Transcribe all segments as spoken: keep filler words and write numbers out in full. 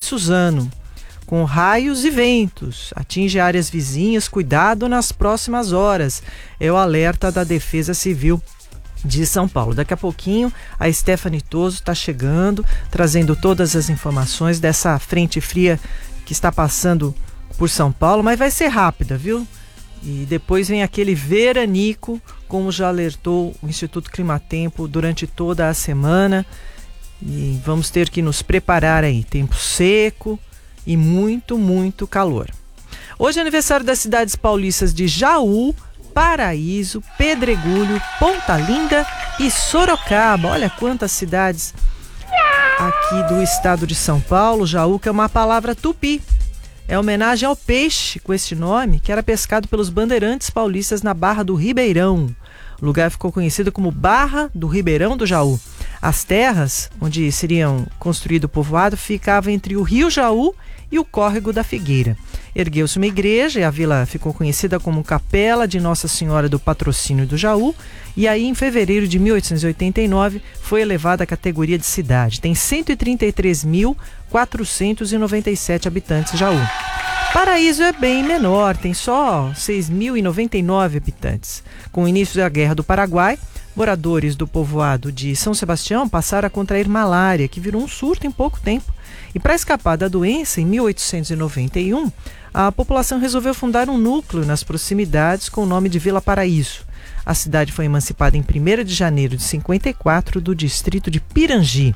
Suzano, com raios e ventos. Atinge áreas vizinhas, cuidado nas próximas horas. É o alerta da Defesa Civil de São Paulo. Daqui a pouquinho a Stephanie Toso está chegando, trazendo todas as informações dessa frente fria que está passando por São Paulo, mas vai ser rápida, viu? E depois vem aquele veranico, como já alertou o Instituto Climatempo durante toda a semana. E vamos ter que nos preparar aí. Tempo seco e muito, muito calor. Hoje é aniversário das cidades paulistas de Jaú, Paraíso, Pedregulho, Ponta Linda e Sorocaba. Olha quantas cidades aqui do estado de São Paulo. Jaú, que é uma palavra tupi. É homenagem ao peixe com este nome, que era pescado pelos bandeirantes paulistas na Barra do Ribeirão. O lugar ficou conhecido como Barra do Ribeirão do Jaú. As terras onde seriam construído o povoado ficavam entre o Rio Jaú e o Córrego da Figueira. Ergueu-se uma igreja e a vila ficou conhecida como Capela de Nossa Senhora do Patrocínio do Jaú, e aí em fevereiro de mil oitocentos e oitenta e nove foi elevada à categoria de cidade. Tem cento e trinta e três mil quatrocentos e noventa e sete habitantes Jaú. Paraíso é bem menor, tem só seis mil e noventa e nove habitantes. Com o início da Guerra do Paraguai, moradores do povoado de São Sebastião passaram a contrair malária, que virou um surto em pouco tempo. E para escapar da doença, em mil oitocentos e noventa e um, a população resolveu fundar um núcleo nas proximidades com o nome de Vila Paraíso. A cidade foi emancipada em primeiro de janeiro de cinquenta e quatro do distrito de Pirangi.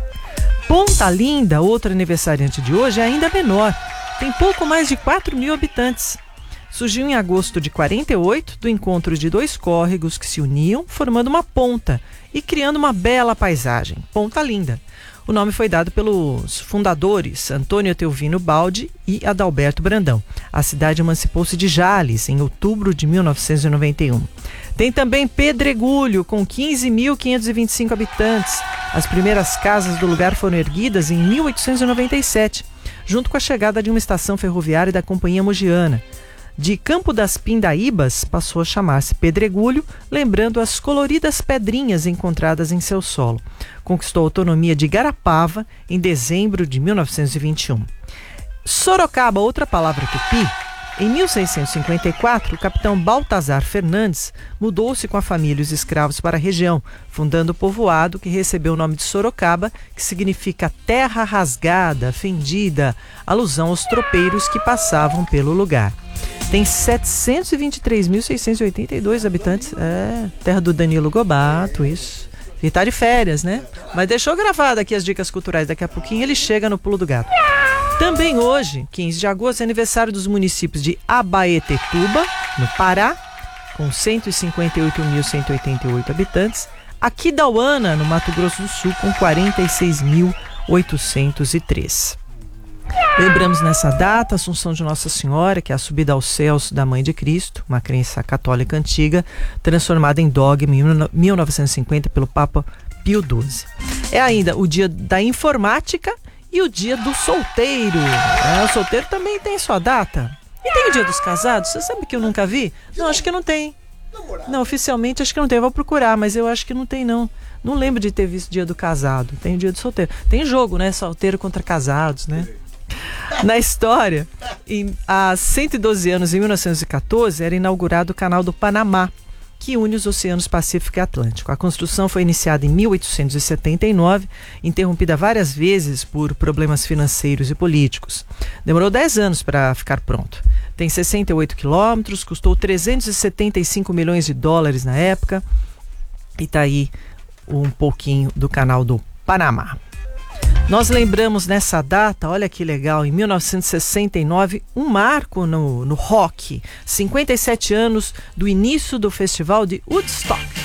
Ponta Linda, outro aniversariante de hoje, é ainda menor. Tem pouco mais de quatro mil habitantes. Surgiu em agosto de quarenta e oito do encontro de dois córregos que se uniam, formando uma ponta e criando uma bela paisagem, Ponta Linda. O nome foi dado pelos fundadores Antônio Teovino Baldi e Adalberto Brandão. A cidade emancipou-se de Jales em outubro de mil novecentos e noventa e um. Tem também Pedregulho, com quinze mil quinhentos e vinte e cinco habitantes. As primeiras casas do lugar foram erguidas em mil oitocentos e noventa e sete, junto com a chegada de uma estação ferroviária da Companhia Mogiana. De Campo das Pindaíbas passou a chamar-se Pedregulho, lembrando as coloridas pedrinhas encontradas em seu solo. Conquistou a autonomia de Garapava em dezembro de mil novecentos e vinte e um. Sorocaba, outra palavra tupi. Em mil seiscentos e cinquenta e quatro, o capitão Baltazar Fernandes mudou-se com a família e os escravos para a região, fundando o povoado que recebeu o nome de Sorocaba, que significa terra rasgada, fendida, alusão aos tropeiros que passavam pelo lugar. Tem setecentos e vinte e três mil seiscentos e oitenta e dois habitantes. É, terra do Danilo Gobato, isso. E tá de férias, né? Mas deixou gravado aqui as dicas culturais. Daqui a pouquinho ele chega no Pulo do Gato. Também hoje, quinze de agosto, é aniversário dos municípios de Abaetetuba, no Pará, com cento e cinquenta e oito mil cento e oitenta e oito habitantes. Aquidauana, no Mato Grosso do Sul, com quarenta e seis mil oitocentos e três. Lembramos nessa data a Assunção de Nossa Senhora, que é a subida aos céus da Mãe de Cristo, uma crença católica antiga, transformada em dogma em mil novecentos e cinquenta pelo Papa Pio doze. É ainda o dia da informática e o dia do solteiro. É, o solteiro também tem sua data. E tem o dia dos casados? Você sabe que eu nunca vi? Não, acho que não tem. Não, oficialmente acho que não tem. Eu vou procurar, mas eu acho que não tem, não. Não lembro de ter visto o dia do casado. Tem o dia do solteiro. Tem jogo, né? Solteiro contra casados, né? Na história, em, há cento e doze anos, em mil novecentos e quatorze, era inaugurado o Canal do Panamá, que une os oceanos Pacífico e Atlântico. A construção foi iniciada em mil oitocentos e setenta e nove, interrompida várias vezes por problemas financeiros e políticos. Demorou dez anos para ficar pronto. Tem sessenta e oito quilômetros, custou trezentos e setenta e cinco milhões de dólares na época. E está aí um pouquinho do Canal do Panamá. Nós lembramos nessa data, olha que legal, em mil novecentos e sessenta e nove, um marco no, no rock. cinquenta e sete anos do início do festival de Woodstock.